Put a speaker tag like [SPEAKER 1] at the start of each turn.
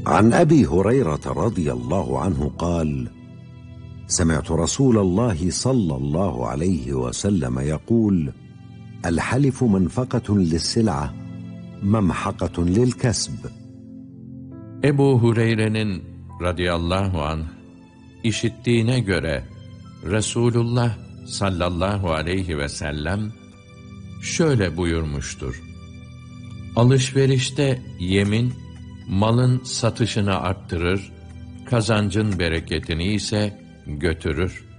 [SPEAKER 1] عن أبي هريرة رضي الله عنه قال: سمعت رسول الله صلى الله عليه وسلم يقول: الحلف منفقة للسلعة ممحقة للكسب.
[SPEAKER 2] Ebu Hureyre'nin radıyallahu anh işittiğine göre Resulullah sallallahu aleyhi ve sellem şöyle buyurmuştur: Alışverişte yemin malın satışını arttırır, kazancın bereketini ise götürür.